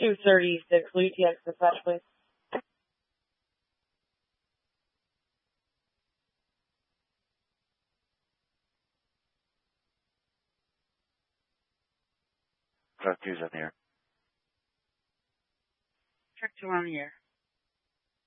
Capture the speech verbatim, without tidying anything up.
two thirty-six, will you T X dispatch, please? Truck two's on the air. Truck two on the air.